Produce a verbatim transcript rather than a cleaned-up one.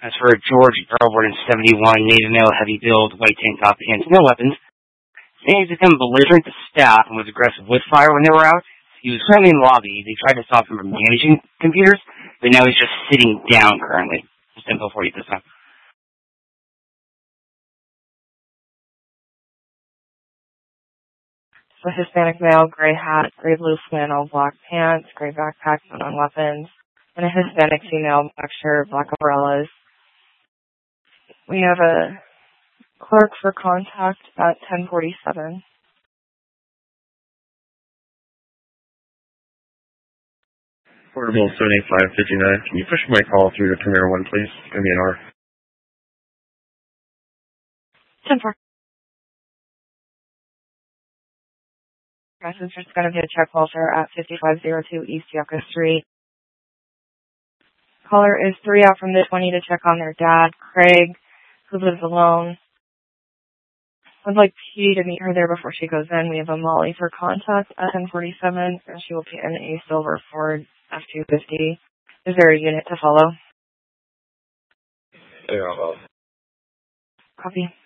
As for George Earlborn, seventy-one, native male, heavy build, white tank top, and no weapons. Saying he's become belligerent to staff and was aggressive with fire when they were out. He was currently in the lobby. They tried to stop him from managing computers, but now he's just sitting down currently. Just info for you this time. A Hispanic male, gray hat, gray blue flannel, black pants, gray backpack, on weapons, and a Hispanic female, black shirt, black umbrellas. We have a clerk for contact at ten forty-seven. Portable seven eight five fifty-nine. Can you push my call through to Premier one, please? Give me an hour. ten four. It's just going to be a check welfare at fifty-five oh two East Yucca Street. Caller is three out from the twenty to check on their dad, Craig, who lives alone. I'd like P to meet her there before she goes in. We have a Molly for contact at ten forty-seven, and she will be in a silver Ford F two fifty. Is there a unit to follow? Yeah, I'll Copy.